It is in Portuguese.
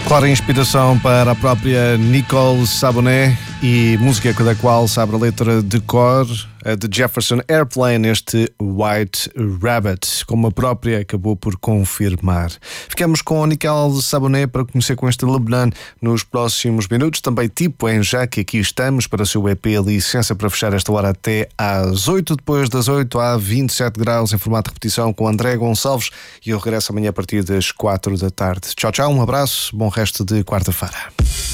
Clara inspiração para a própria Nicole Sabonet e música da qual sabe a letra de cor, a de Jefferson Airplane, este White Rabbit, como a própria acabou por confirmar. Ficamos com a Nicole Sabonet para conhecer com este Lebanon nos próximos minutos. Também tipo em já que aqui estamos para o seu EP Licença para fechar esta hora até às 8. Depois das 8 há 27 graus em formato de repetição com André Gonçalves e eu regresso amanhã a partir das 4 da tarde. Tchau, tchau, um abraço, bom resto de quarta-feira.